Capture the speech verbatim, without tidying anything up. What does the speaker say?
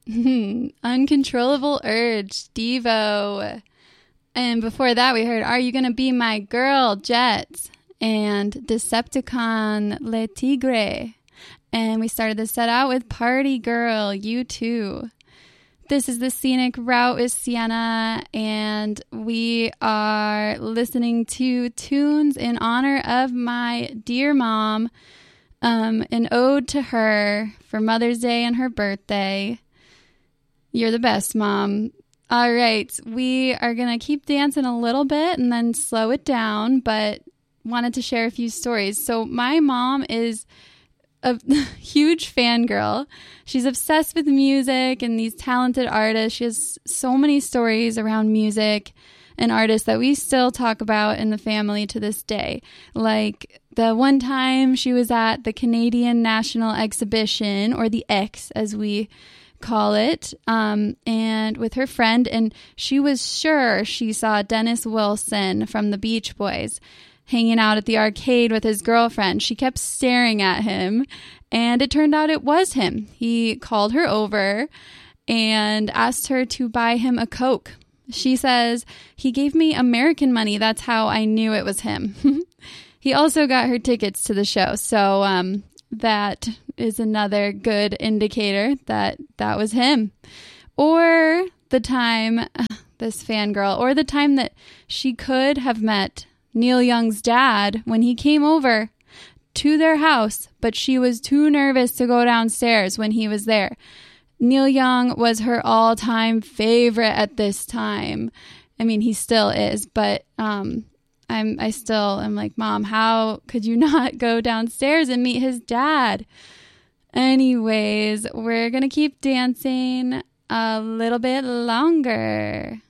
Uncontrollable Urge, Devo. And before that, we heard Are You Gonna Be My Girl, Jets, and Decepticon, Le Tigre. And we started the set out with Party Girl, U two. This is The Scenic Route with Sienna, and we are listening to tunes in honor of my dear mom, um, an ode to her for Mother's Day and her birthday. You're the best, Mom. All right, we are going to keep dancing a little bit and then slow it down, but wanted to share a few stories. So my mom is a huge fangirl. She's obsessed with music and these talented artists. She has so many stories around music and artists that we still talk about in the family to this day. Like the one time she was at the Canadian National Exhibition, or the X as we call it, um, and with her friend, and she was sure she saw Dennis Wilson from the Beach Boys hanging out at the arcade with his girlfriend. She kept staring at him, and it turned out it was him. He called her over and asked her to buy him a Coke. She says, he gave me American money. That's how I knew it was him. He also got her tickets to the show. So um, that is another good indicator that that was him. Or the time, this fangirl, or the time that she could have met Neil Young's dad when he came over to their house, but she was too nervous to go downstairs when he was there. Neil Young was her all-time favorite at this time. I mean, he still is, but um, I'm I still am like, Mom, how could you not go downstairs and meet his dad? Anyways, we're gonna keep dancing a little bit longer.